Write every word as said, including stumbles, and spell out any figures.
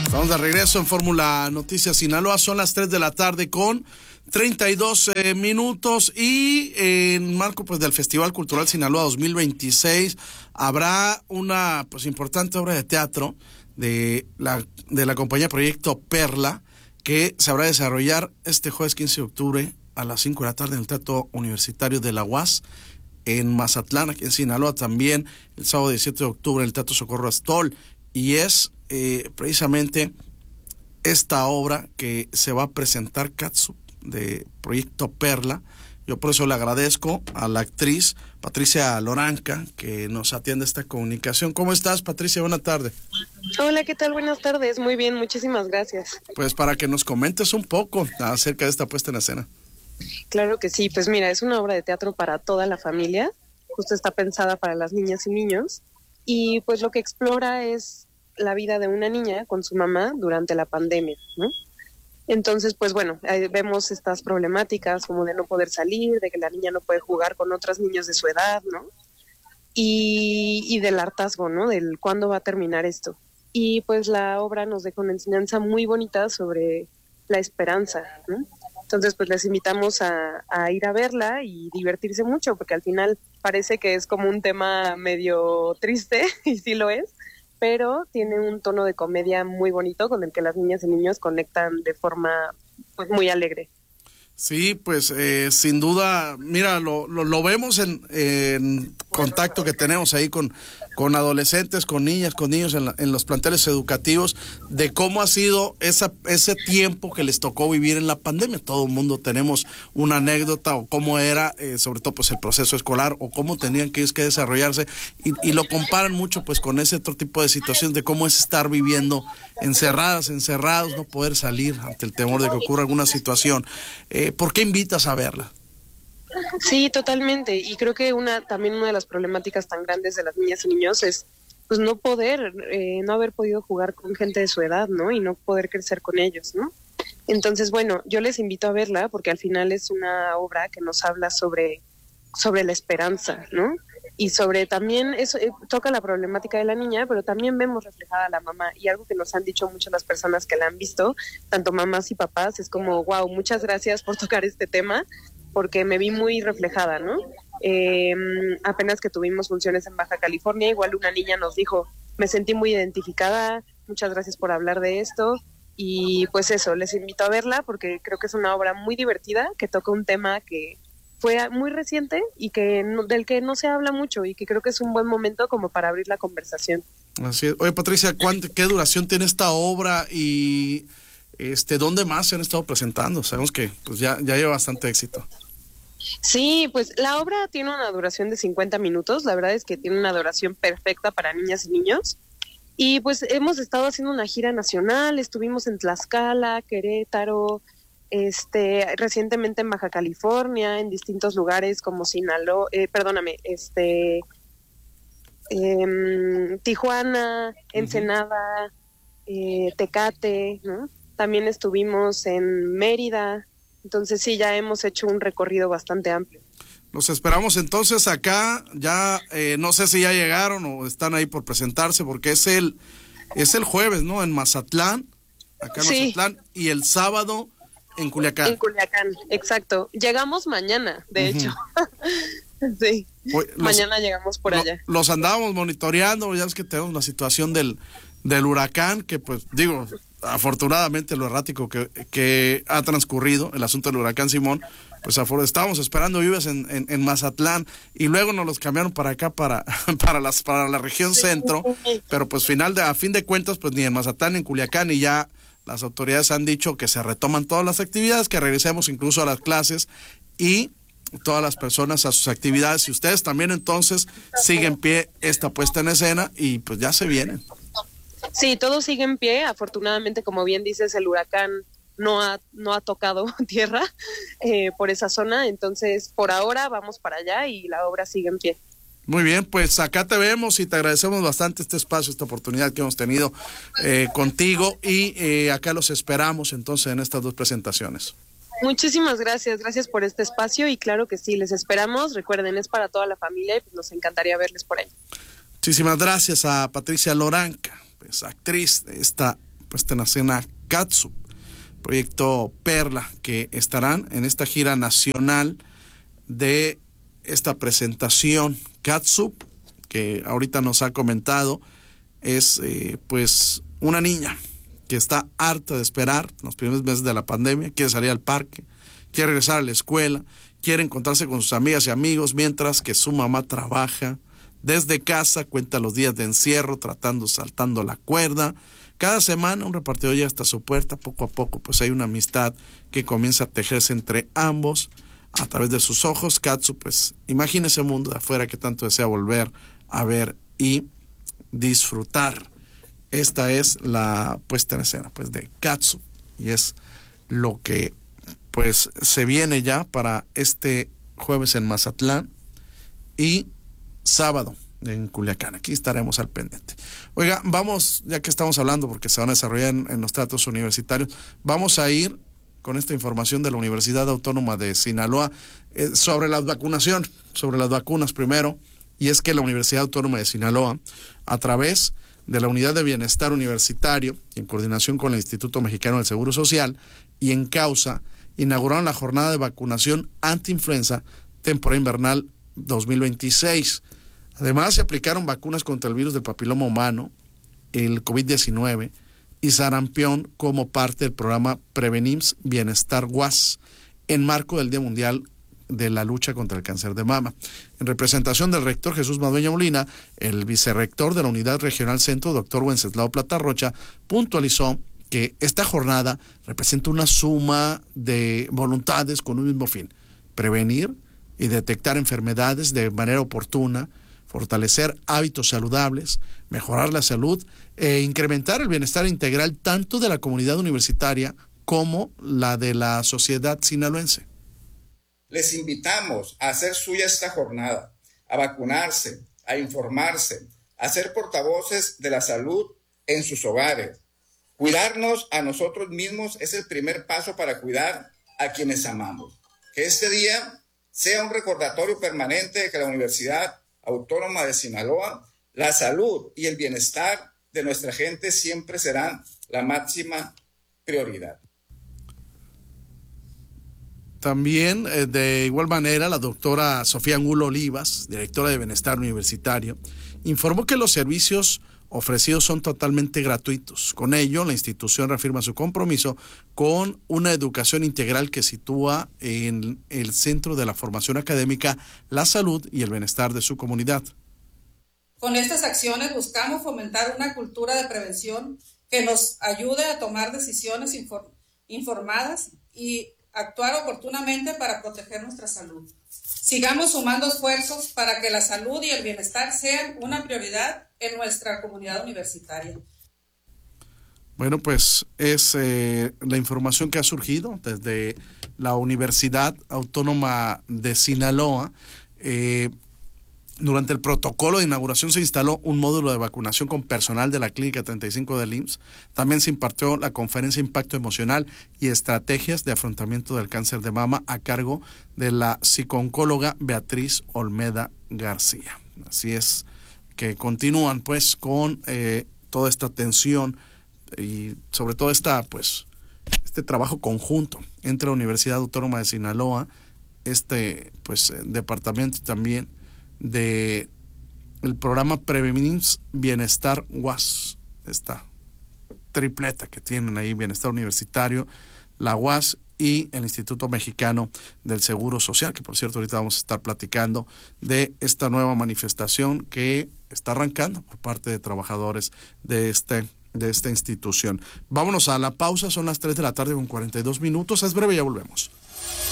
Estamos de regreso en Fórmula Noticias Sinaloa. Son las tres de la tarde con treinta y dos eh, minutos y eh, en marco pues del Festival Cultural Sinaloa dos mil veintiséis habrá una pues importante obra de teatro de la de la compañía Proyecto Perla que se habrá de desarrollar este jueves quince de octubre a las cinco de la tarde en el Teatro Universitario de la U A S en Mazatlán, aquí en Sinaloa. También el sábado diecisiete de octubre en el Teatro Socorro Astol, y es eh, precisamente esta obra que se va a presentar, Katsu, de Proyecto Perla. Yo por eso le agradezco a la actriz Patricia Loranca que nos atiende esta comunicación. ¿Cómo estás, Patricia? Buenas tardes. Hola, ¿qué tal? Buenas tardes. Muy bien, muchísimas gracias. Pues para que nos comentes un poco acerca de esta puesta en escena. Claro que sí. Pues mira, es una obra de teatro para toda la familia. Justo está pensada para las niñas y niños. Y pues lo que explora es la vida de una niña con su mamá durante la pandemia, ¿no? Entonces, pues bueno, vemos estas problemáticas como de no poder salir, de que la niña no puede jugar con otros niños de su edad, ¿no? Y, y del hartazgo, ¿no? Del cuándo va a terminar esto. Y pues la obra nos deja una enseñanza muy bonita sobre la esperanza, ¿no? Entonces, pues les invitamos a, a ir a verla y divertirse mucho, porque al final parece que es como un tema medio triste, y sí lo es, pero tiene un tono de comedia muy bonito con el que las niñas y niños conectan de forma pues muy alegre. Sí, pues eh, sin duda, mira, lo, lo, lo vemos en, en contacto que tenemos ahí con, con adolescentes, con niñas, con niños en, la, en los planteles educativos, de cómo ha sido esa, ese tiempo que les tocó vivir en la pandemia. Todo el mundo tenemos una anécdota o cómo era, eh, sobre todo pues el proceso escolar o cómo tenían que, que desarrollarse y, y lo comparan mucho pues con ese otro tipo de situaciones de cómo es estar viviendo encerradas, encerrados, no poder salir ante el temor de que ocurra alguna situación. Eh, ¿Por qué invitas a verla? Sí, totalmente. Y creo que una también una de las problemáticas tan grandes de las niñas y niños es pues no poder, eh, no haber podido jugar con gente de su edad, ¿no? Y no poder crecer con ellos, ¿no? Entonces, bueno, yo les invito a verla porque al final es una obra que nos habla sobre, sobre la esperanza, ¿no? Y sobre también, eso eh, toca la problemática de la niña, pero también vemos reflejada a la mamá. Y algo que nos han dicho muchas las personas que la han visto, tanto mamás y papás, es como, wow, muchas gracias por tocar este tema, porque me vi muy reflejada, ¿no? Eh, apenas que tuvimos funciones en Baja California, igual una niña nos dijo, me sentí muy identificada, muchas gracias por hablar de esto. Y pues eso, les invito a verla porque creo que es una obra muy divertida, que toca un tema que fue muy reciente y que no, del que no se habla mucho y que creo que es un buen momento como para abrir la conversación. Así es. Oye, Patricia, ¿qué duración tiene esta obra y este dónde más se han estado presentando? Sabemos que pues ya, ya lleva bastante éxito. Sí, pues la obra tiene una duración de cincuenta minutos, la verdad es que tiene una duración perfecta para niñas y niños. Y pues hemos estado haciendo una gira nacional, estuvimos en Tlaxcala, Querétaro, este, recientemente en Baja California, en distintos lugares como Sinaloa, eh, perdóname, este, eh, Tijuana, Ensenada, uh-huh. eh, Tecate, ¿no? También estuvimos en Mérida, entonces sí, ya hemos hecho un recorrido bastante amplio. Los esperamos entonces acá, ya eh, no sé si ya llegaron o están ahí por presentarse, porque es el, es el jueves, ¿no? En Mazatlán, acá en sí. Mazatlán, y el sábado en Culiacán. En Culiacán, exacto. Llegamos mañana, de uh-huh. hecho. sí, pues, los, mañana llegamos por lo, allá. Los andábamos monitoreando, ya es que tenemos la situación del, del huracán, que pues digo, afortunadamente lo errático que, que ha transcurrido, el asunto del huracán Simón, pues afor- estábamos esperando lluvias en, en, en Mazatlán y luego nos los cambiaron para acá, para, para, las, para la región sí. centro, pero pues final de, a fin de cuentas, pues ni en Mazatlán ni en Culiacán, y ya las autoridades han dicho que se retoman todas las actividades, que regresemos incluso a las clases y todas las personas a sus actividades. Y ustedes también entonces siguen en pie esta puesta en escena y pues ya se vienen. Sí, todo sigue en pie. Afortunadamente, como bien dices, el huracán no ha, no ha tocado tierra eh, por esa zona. Entonces, por ahora vamos para allá y la obra sigue en pie. Muy bien, pues acá te vemos y te agradecemos bastante este espacio, esta oportunidad que hemos tenido eh, contigo y eh, acá los esperamos entonces en estas dos presentaciones. Muchísimas gracias, gracias por este espacio y claro que sí, les esperamos. Recuerden, es para toda la familia y pues nos encantaría verles por ahí. Muchísimas gracias a Patricia Loranca, pues actriz de esta puesta en escena Catsup, proyecto Perla, que estarán en esta gira nacional de esta presentación. Catsup, que ahorita nos ha comentado, es eh, pues una niña que está harta de esperar los primeros meses de la pandemia, quiere salir al parque, quiere regresar a la escuela, quiere encontrarse con sus amigas y amigos, mientras que su mamá trabaja desde casa, cuenta los días de encierro, tratando, saltando la cuerda. Cada semana un repartidor llega hasta su puerta, poco a poco pues hay una amistad que comienza a tejerse entre ambos a través de sus ojos. Katsu, pues imagina ese mundo de afuera que tanto desea volver a ver y disfrutar. Esta es la puesta en escena pues de Katsu, y es lo que pues se viene ya para este jueves en Mazatlán y sábado en Culiacán. Aquí estaremos al pendiente. Oiga, vamos, ya que estamos hablando, porque se van a desarrollar en, en los tratos universitarios, vamos a ir con esta información de la Universidad Autónoma de Sinaloa eh, sobre la vacunación, sobre las vacunas primero, y es que la Universidad Autónoma de Sinaloa, a través de la Unidad de Bienestar Universitario, en coordinación con el Instituto Mexicano del Seguro Social y en causa, inauguraron la jornada de vacunación antiinfluenza temporada invernal dos mil veintiséis. Además, se aplicaron vacunas contra el virus del papiloma humano, el COVID diecinueve y sarampión como parte del programa Prevenims Bienestar U A S, en marco del Día Mundial de la Lucha contra el Cáncer de Mama. En representación del rector Jesús Madueña Molina, el vicerrector de la Unidad Regional Centro, doctor Wenceslao Plata Rocha, puntualizó que esta jornada representa una suma de voluntades con un mismo fin: prevenir y detectar enfermedades de manera oportuna, fortalecer hábitos saludables, mejorar la salud e incrementar el bienestar integral tanto de la comunidad universitaria como la de la sociedad sinaloense. Les invitamos a hacer suya esta jornada, a vacunarse, a informarse, a ser portavoces de la salud en sus hogares. Cuidarnos a nosotros mismos es el primer paso para cuidar a quienes amamos. Que este día sea un recordatorio permanente de que la Universidad Autónoma de Sinaloa, la salud y el bienestar de nuestra gente siempre serán la máxima prioridad. También, eh, de igual manera, la doctora Sofía Angulo Olivas, directora de Bienestar Universitario, informó que los servicios ofrecidos son totalmente gratuitos. Con ello, la institución reafirma su compromiso con una educación integral que sitúa en el centro de la formación académica la salud y el bienestar de su comunidad. Con estas acciones buscamos fomentar una cultura de prevención que nos ayude a tomar decisiones inform- informadas y actuar oportunamente para proteger nuestra salud. Sigamos sumando esfuerzos para que la salud y el bienestar sean una prioridad en nuestra comunidad universitaria. Bueno, pues es eh, la información que ha surgido desde la Universidad Autónoma de Sinaloa. Eh, Durante el protocolo de inauguración se instaló un módulo de vacunación con personal de la Clínica treinta y cinco del I M S S. También se impartió la conferencia Impacto Emocional y Estrategias de Afrontamiento del Cáncer de Mama a cargo de la psicooncóloga Beatriz Olmeda García. Así es que continúan pues con eh, toda esta atención y sobre todo esta pues este trabajo conjunto entre la Universidad Autónoma de Sinaloa, este pues eh, departamento también de el programa Prevenims Bienestar U A S, esta tripleta que tienen ahí, Bienestar Universitario, la U A S y el Instituto Mexicano del Seguro Social, que por cierto ahorita vamos a estar platicando de esta nueva manifestación que está arrancando por parte de trabajadores de este de esta institución. Vámonos a la pausa, son las tres de la tarde con cuarenta y dos minutos, es breve, ya volvemos.